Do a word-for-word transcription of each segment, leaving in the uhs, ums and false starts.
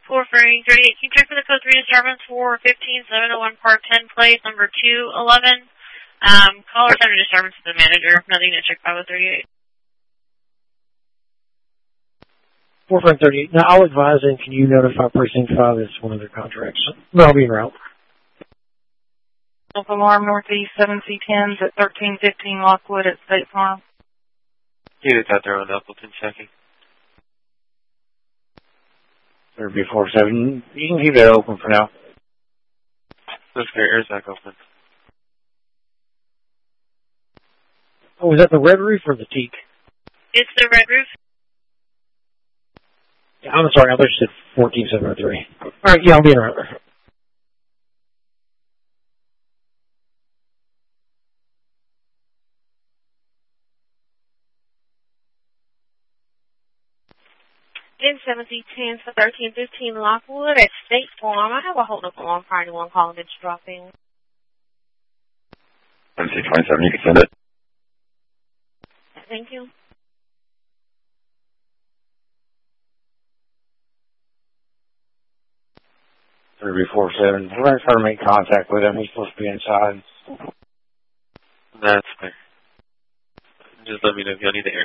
four three thirty-eight. Can you check for the code three disturbance for fifteen seven oh one Part ten plate number two eleven? Um, caller center disturbance to the manager. Nothing to check five oh thirty-eight. four five thirty-eight. Now, I'll advise and can you notify Precinct five as one of their contracts? That'll be en route. Alpha Alarm Northeast seven C tens at thirteen fifteen Lockwood at State Farm. Yeah, it's out there on Appleton checking. three four seven. You can keep that open for now. Let's get air sac open. Oh, was that the red roof or the teak? It's the red roof. Yeah, I'm sorry, I thought you said fourteen seven oh three. Alright, yeah, I'll be in route. In seven C ten for thirteen fifteen Lockwood at State Farm. I have a hold up alarm prior to one call and it's dropping. seven C twenty-seven, you can send it. Thank you. three four seven. We're going to try to make contact with him. He's supposed to be inside. That's fair. Just let me know if y'all need the air.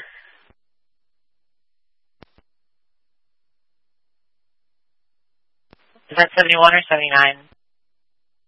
Is that seventy-one or seventy-nine?